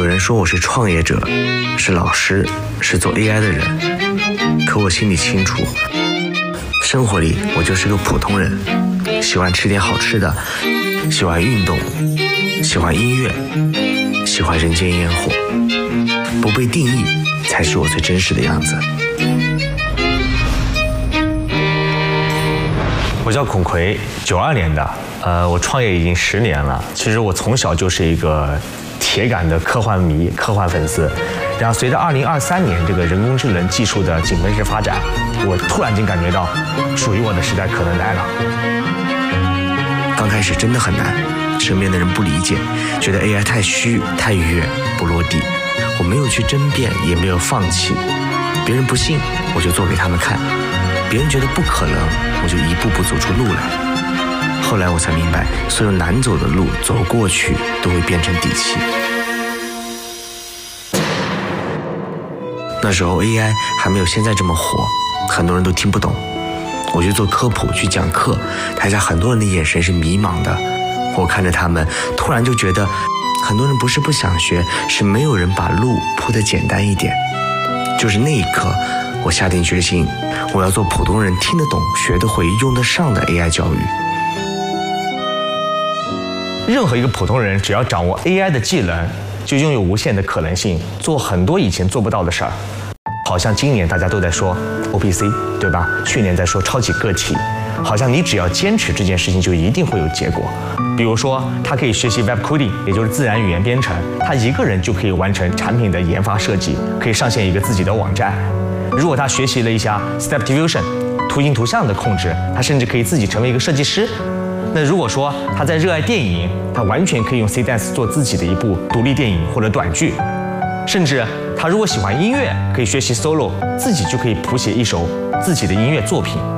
人说我是创业者，是老师，是做 AI 的人，可我心里清楚，生活里我就是个普通人，喜欢吃点好吃的，喜欢运动，喜欢音乐，喜欢人间烟火，不被定义才是我最真实的样子。 我叫孔奎，92年的，我创业已经10年了。其实我从小就是一个铁杆的科幻迷、科幻粉丝。然后随着2023年这个人工智能技术的井喷式发展，我突然间感觉到属于我的时代可能来了。 刚开始真的很难，身边的人不理解，觉得 AI 太虚、太远，不落地。我没有去争辩，也没有放弃。别人不信，我就做给他们看。别人觉得不可能，我就一步步走出路来。后来我才明白，所有难走的路走过去都会变成底气。那时候 AI 还没有现在这么火，很多人都听不懂。我去做科普，去讲课，台下很多人的眼神是迷茫的。我看着他们，突然就觉得，很多人不是不想学，是没有人把路铺得简单一点。就是那一刻，我下定决心，我要做普通人听得懂、学得会、用得上的 AI 教育。 任何一个普通人，只要掌握 AI 的技能，就拥有无限的可能性，做很多以前做不到的事儿。好像今年大家都在说 OPC， 对吧？去年在说超级个体，好像你只要坚持这件事情，就一定会有结果。比如说，他可以学习 Web Coding， 也就是自然语言编程，他一个人就可以完成产品的研发设计，可以上线一个自己的网站。如果他学习了一下 Step Diffusion， 图形图像的控制，他甚至可以自己成为一个设计师。那如果说他在热爱电影，他完全可以用 C-Dance 做自己的一部独立电影或者短剧。甚至他如果喜欢音乐，可以学习 solo， 自己就可以谱写一首自己的音乐作品。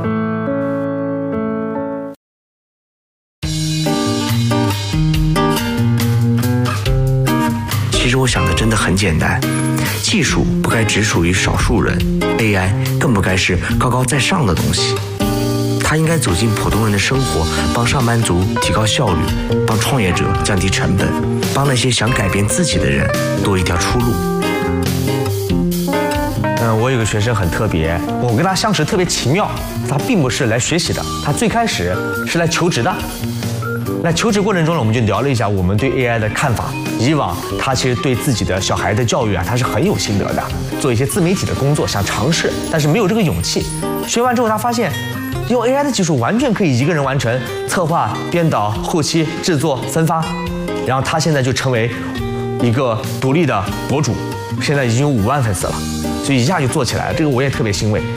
其实我想的真的很简单，技术不该只属于少数人， AI 更不该是高高在上的东西。它应该走进普通人的生活，帮上班族提高效率，帮创业者降低成本，帮那些想改变自己的人多一条出路。 我有个学生很特别，我跟他相识特别奇妙。他并不是来学习的，他最开始是来求职的。在求职过程中呢，我们就聊了一下我们对 AI 的看法。以往他其实对自己的小孩的教育他是很有心得的，做一些自媒体的工作想尝试，但是没有这个勇气。学完之后他发现，用 AI 的技术完全可以一个人完成策划、编导、后期、制作、分发。然后他现在就成为一个独立的博主，现在已经有5万粉丝了，所以一下就做起来了。这个我也特别欣慰。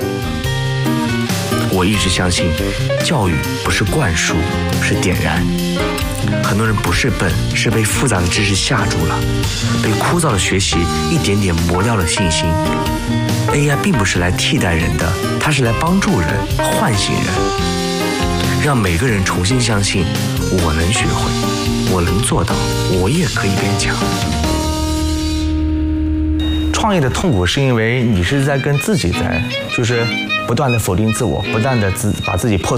我一直相信，教育不是灌输，是点燃。很多人不是笨，是被复杂的知识吓住了，被枯燥的学习一点点磨掉了信心。AI 并不是来替代人的，它是来帮助人、唤醒人，让每个人重新相信，我能学会，我能做到，我也可以变强。 创业的痛苦是因为你是在跟自己就是不断的否定自我，不断的把自己破